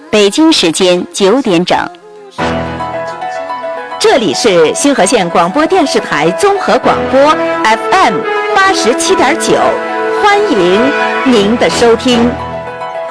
北京时间9点整。 这里是新河县广播电视台综合广播 FM87.9，欢迎您的收听。